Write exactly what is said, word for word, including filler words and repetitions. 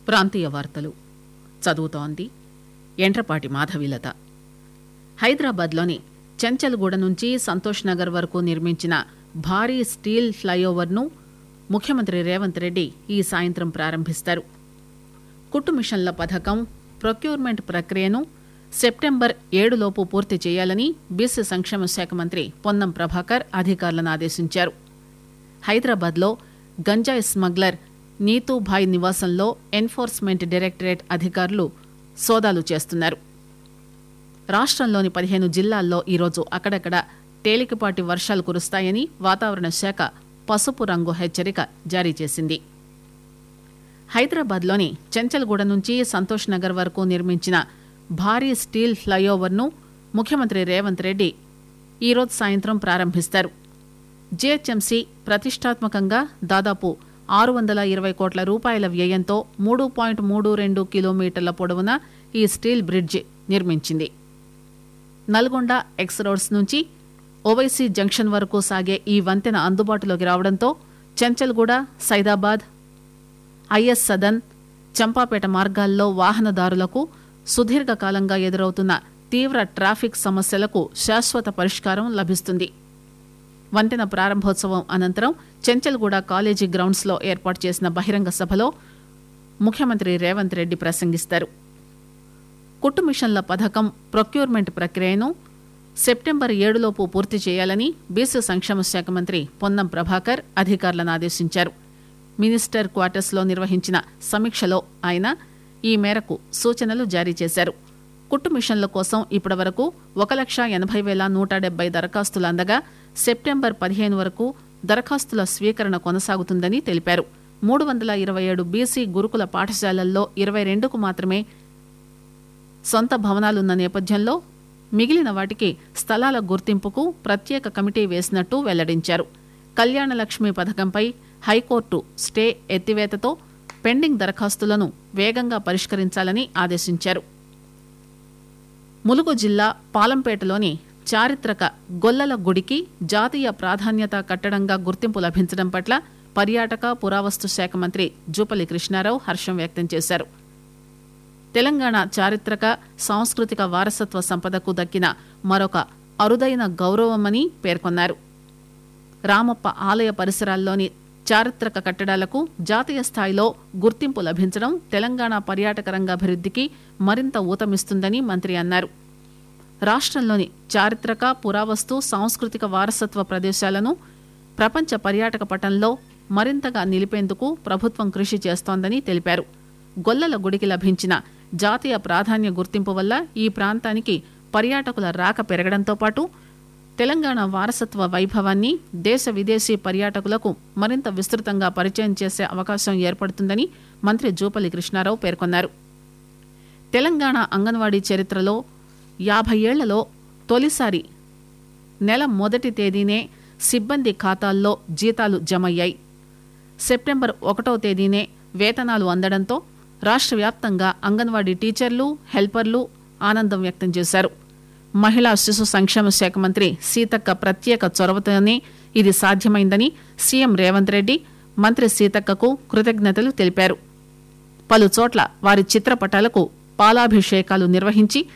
ప్రాంతీయ వార్తలు చదువుతోంది ఎండ్రపాటి మాధవీలత. హైదరాబాద్లోని చెంచల్గూడ నుంచి సంతోష్ నగర్ వరకు నిర్మించిన భారీ స్టీల్ ఫ్లైఓవర్ను ముఖ్యమంత్రి రేవంత్ రెడ్డి ఈ సాయంత్రం ప్రారంభిస్తారు. కుట్టు మిషన్ల పథకం ప్రొక్యూర్మెంట్ ప్రక్రియను సెప్టెంబర్ ఏడులోపు పూర్తి చేయాలని బీసీ సంక్షేమ శాఖ మంత్రి పొన్నం ప్రభాకర్ అధికారులను ఆదేశించారు. హైదరాబాద్లో గంజాయి స్మగ్లర్ నీతూభాయ్ నివాసంలో ఎన్ఫోర్స్మెంట్ డైరెక్టరేట్ అధికారులు సోదాలు చేస్తున్నారు. రాష్టంలోని పదిహేను జిల్లాల్లో ఈరోజు అక్కడక్కడ తేలికపాటి వర్షాలు కురుస్తాయని వాతావరణ శాఖ పసుపు రంగు హెచ్చరిక జారీ చేసింది. హైదరాబాద్లోని చెంచల్గూడ నుంచి సంతోష్ నగర్ వరకు నిర్మించిన భారీ స్టీల్ ఫ్లైఓవర్ను ముఖ్యమంత్రి రేవంత్ రెడ్డి ఈరోజు సాయంత్రం ప్రారంభిస్తారు. జీహెచ్ఎంసీ ప్రతిష్టాత్మకంగా దాదాపు ఆరు వందల ఇరవై కోట్ల రూపాయల వ్యయంతో మూడు పాయింట్ మూడు రెండు కిలోమీటర్ల పొడవున ఈ స్టీల్ బ్రిడ్జి నిర్మించింది. నల్గొండ ఎక్స్ రోడ్స్ నుంచి ఓవైసీ జంక్షన్ వరకు సాగే ఈ వంతెన అందుబాటులోకి రావడంతో చెంచల్గూడ, సైదాబాద్, ఐఎస్ సదన్, చంపాపేట మార్గాల్లో వాహనదారులకు సుదీర్ఘకాలంగా ఎదురవుతున్న తీవ్ర ట్రాఫిక్ సమస్యలకు శాశ్వత పరిష్కారం లభిస్తుంది. వంతెన ప్రారంభోత్సవం అనంతరం చెంచల్గూడ కాలేజీ గ్రౌండ్స్ లో ఏర్పాటు చేసిన బహిరంగ సభలో ముఖ్యమంత్రి రేవంత్ రెడ్డి ప్రసంగిస్తారు. కుట్టు మిషన్ల పథకం ప్రొక్యూర్మెంట్ ప్రక్రియను సెప్టెంబర్ ఏడులోపు పూర్తి చేయాలని బీసీ సంక్షేమ శాఖ మంత్రి పొన్నం ప్రభాకర్ అధికారులను ఆదేశించారు. మినిస్టర్ క్వార్టర్స్ లో నిర్వహించిన సమీక్షలో ఆయన ఈ మేరకు సూచనలు జారీ చేశారు. కుట్టు మిషన్ల కోసం ఇప్పటి వరకు ఒక లక్ష ఎనభై వేల నూట డెబ్బై దరఖాస్తులు అందగా సెప్టెంబర్ పదిహేను వరకు దరఖాస్తుల స్వీకరణ కొనసాగుతుందని తెలిపారు. మూడు వందల ఇరవై ఏడు బీసీ గురుకుల పాఠశాలల్లో ఇరవై రెండుకు మాత్రమే సొంత భవనాలున్న నేపథ్యంలో మిగిలిన వాటికి స్థలాల గుర్తింపుకు ప్రత్యేక కమిటీ వేసినట్టు వెల్లడించారు. కళ్యాణలక్ష్మి పథకంపై హైకోర్టు స్టే ఎత్తివేతతో పెండింగ్ దరఖాస్తులను వేగంగా పరిష్కరించాలని ఆదేశించారు. ములుగు జిల్లా పాలంపేటలోని చారిత్రక గొల్లల గుడికి జాతీయ ప్రాధాన్యత కట్టడంగా గుర్తింపు లభించడం పట్ల పర్యాటక పురావస్తు శాఖ మంత్రి జూపల్లి కృష్ణారావు హర్షం వ్యక్తం చేశారు. తెలంగాణ చారిత్రక సాంస్కృతిక వారసత్వ సంపదకు దక్కిన మరొక అరుదైన గౌరవమని పేర్కొన్నారు. రామప్ప ఆలయ పరిసరాల్లోని చారిత్రక కట్టడాలకు జాతీయ స్థాయిలో గుర్తింపు లభించడం తెలంగాణ పర్యాటక రంగాభివృద్ధికి మరింత ఊతమిస్తుందని మంత్రి అన్నారు. రాష్ట్రంలోని చారిత్రక పురావస్తు సాంస్కృతిక వారసత్వ ప్రదేశాలను ప్రపంచ పర్యాటక పటంలో మరింతగా నిలిపేందుకు ప్రభుత్వం కృషి చేస్తోందని తెలిపారు. గొల్లల గుడికి లభించిన జాతీయ ప్రాధాన్య గుర్తింపు వల్ల ఈ ప్రాంతానికి పర్యాటకుల రాక పెరగడంతో పాటు తెలంగాణ వారసత్వ వైభవాన్ని దేశ విదేశీ పర్యాటకులకు మరింత విస్తృతంగా పరిచయం చేసే అవకాశం ఏర్పడుతుందని మంత్రి జూపల్లి కృష్ణారావు పేర్కొన్నారు. తెలంగాణ అంగన్వాడీ చరిత్రలో యాభై ఏళ్లలో తొలిసారి నెల మొదటి తేదీనే సిబ్బంది ఖాతాల్లో జీతాలు జమయ్యాయి. సెప్టెంబర్ ఒకటో తేదీనే వేతనాలు అందడంతో రాష్ట్ర వ్యాప్తంగా అంగన్వాడీ టీచర్లు, హెల్పర్లు ఆనందం వ్యక్తం చేశారు. మహిళా శిశు సంక్షేమ శాఖ మంత్రి సీతక్క ప్రత్యేక చొరవతోనే ఇది సాధ్యమైందని సీఎం రేవంత్ రెడ్డి మంత్రి సీతక్కకు కృతజ్ఞతలు తెలిపారు. పలు చోట్ల వారి చిత్రపటాలకు పాలాభిషేకాలు నిర్వహించి